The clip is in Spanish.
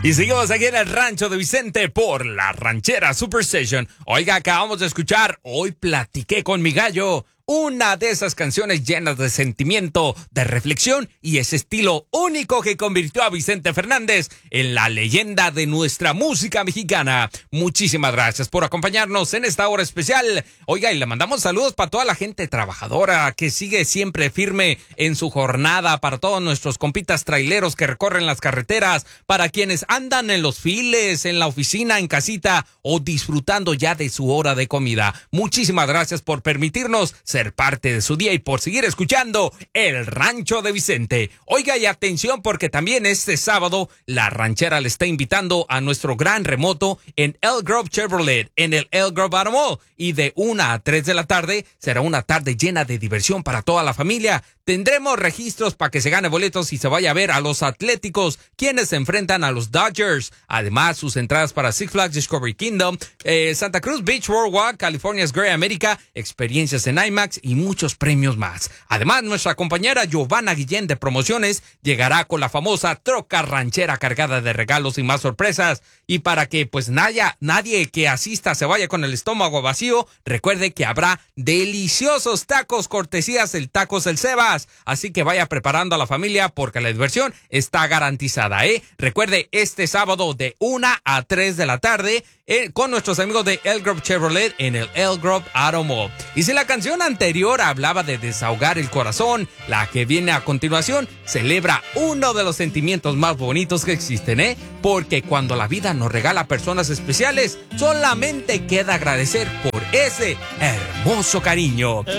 Y seguimos aquí en el Rancho de Vicente por la Ranchera Super Session. Oiga, acabamos de escuchar Hoy Platiqué con mi gallo, una de esas canciones llenas de sentimiento, de reflexión y ese estilo único que convirtió a Vicente Fernández en la leyenda de nuestra música mexicana. Muchísimas gracias por acompañarnos en esta hora especial. Oiga, y le mandamos saludos para toda la gente trabajadora que sigue siempre firme en su jornada, para todos nuestros compitas traileros que recorren las carreteras, para quienes andan en los files, en la oficina, en casita o disfrutando ya de su hora de comida. Muchísimas gracias por permitirnos ser parte de su día y por seguir escuchando El Rancho de Vicente. Oiga, y atención, porque también este sábado la ranchera le está invitando a nuestro gran remoto en Elk Grove Chevrolet, en el Elk Grove Auto Mall, y de 1 a 3 de la tarde será una tarde llena de diversión para toda la familia. Tendremos registros para que se gane boletos y se vaya a ver a los Atléticos, quienes se enfrentan a los Dodgers. Además, sus entradas para Six Flags Discovery Kingdom, Santa Cruz Beach World Walk, California's Great America, experiencias en IMAX y muchos premios más. Además, nuestra compañera Giovanna Guillén de Promociones llegará con la famosa troca ranchera cargada de regalos y más sorpresas. Y para que pues nadie que asista se vaya con el estómago vacío, recuerde que habrá deliciosos tacos cortesías el Tacos El Sebas. Así que vaya preparando a la familia porque la diversión está garantizada, ¿eh? Recuerde, este sábado de 1 a 3 de la tarde con nuestros amigos de Elk Grove Chevrolet en el Elk Grove Auto Mall. Y si la canción anterior hablaba de desahogar el corazón, la que viene a continuación celebra uno de los sentimientos más bonitos que existen, ¿eh? Porque cuando la vida nos regala personas especiales, solamente queda agradecer por ese hermoso cariño.